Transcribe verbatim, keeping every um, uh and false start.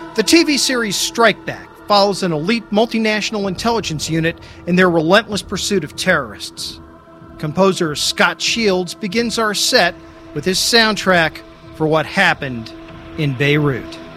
The T V series Strike Back follows an elite multinational intelligence unit in their relentless pursuit of terrorists. Composer Scott Shields begins our set with his soundtrack for what happened in Beirut.